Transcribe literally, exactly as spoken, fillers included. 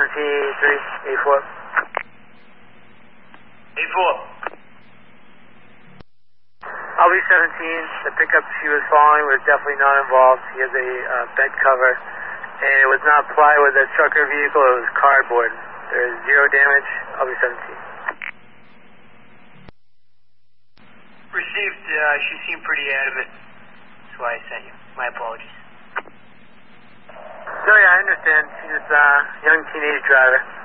seventeen eighty-three, eighty-four. eighty-four. L B seventeen, the pickup she was following was definitely not involved. She has a uh, bed cover, and it was not plywood, the trucker vehicle, it was cardboard. There is zero damage, L B seventeen. Received, uh, she seemed pretty adamant. That's why I sent you. My apologies. No, yeah, I understand. She's a uh, young teenage driver.